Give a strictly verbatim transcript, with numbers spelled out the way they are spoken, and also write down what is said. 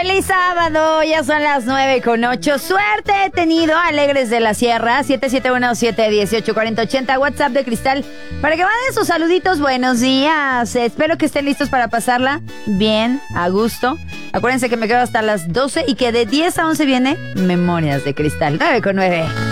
Feliz sábado, ya son las nueve con ocho. Suerte he tenido, Alegres de la Sierra, siete siete uno, siete uno ocho, cuatro cero ocho cero, WhatsApp de Cristal, para que manden sus saluditos. Buenos días, espero que estén listos para pasarla bien, a gusto. Acuérdense que me quedo hasta las doce y que de diez a once viene Memorias de Cristal, nueve con nueve.